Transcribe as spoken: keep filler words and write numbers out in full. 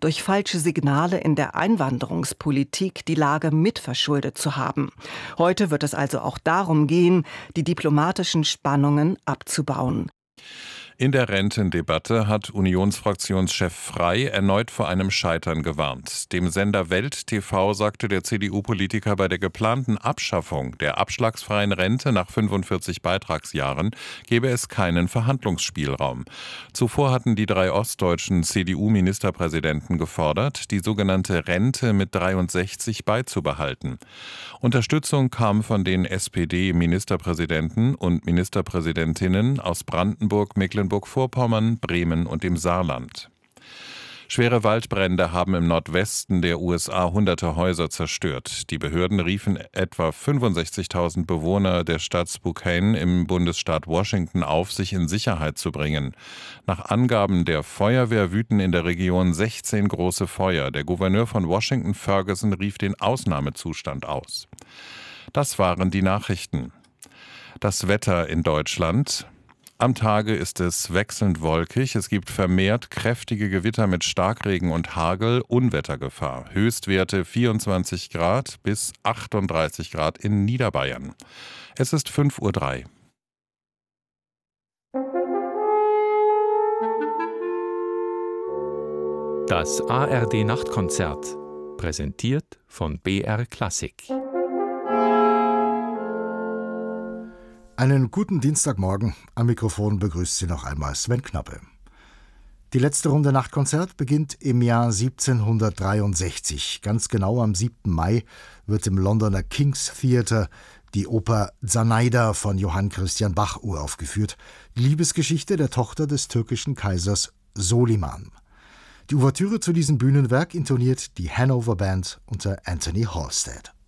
durch falsche Signale in der Einwanderungspolitik die Lage mitverschuldet zu haben. Heute wird es also auch darum gehen, die diplomatischen Spannungen abzubauen. In der Rentendebatte hat Unionsfraktionschef Frey erneut vor einem Scheitern gewarnt. Dem Sender Welt T V sagte der C D U-Politiker, bei der geplanten Abschaffung der abschlagsfreien Rente nach fünfundvierzig Beitragsjahren gebe es keinen Verhandlungsspielraum. Zuvor hatten die drei ostdeutschen C D U-Ministerpräsidenten gefordert, die sogenannte Rente mit dreiundsechzig beizubehalten. Unterstützung kam von den S P D-Ministerpräsidenten und Ministerpräsidentinnen aus Brandenburg, Mecklenburg-Vorpommern, Bremen und dem Saarland. Schwere Waldbrände haben im Nordwesten der U S A hunderte Häuser zerstört. Die Behörden riefen etwa fünfundsechzigtausend Bewohner der Stadt Spokane im Bundesstaat Washington auf, sich in Sicherheit zu bringen. Nach Angaben der Feuerwehr wüten in der Region sechzehn große Feuer. Der Gouverneur von Washington, Ferguson, rief den Ausnahmezustand aus. Das waren die Nachrichten. Das Wetter in Deutschland. Am Tage ist es wechselnd wolkig. Es gibt vermehrt kräftige Gewitter mit Starkregen und Hagel, Unwettergefahr. Höchstwerte vierundzwanzig Grad bis achtunddreißig Grad in Niederbayern. Es ist fünf Uhr drei. Das A R D-Nachtkonzert, präsentiert von B R Klassik. Einen guten Dienstagmorgen. Am Mikrofon begrüßt Sie noch einmal Sven Knappe. Die letzte Runde Nachtkonzert beginnt im Jahr siebzehnhundertdreiundsechzig. Ganz genau am siebten Mai wird im Londoner King's Theatre die Oper Zanaida von Johann Christian Bach uraufgeführt. Die Liebesgeschichte der Tochter des türkischen Kaisers Soliman. Die Ouvertüre zu diesem Bühnenwerk intoniert die Hanover Band unter Anthony Halstead.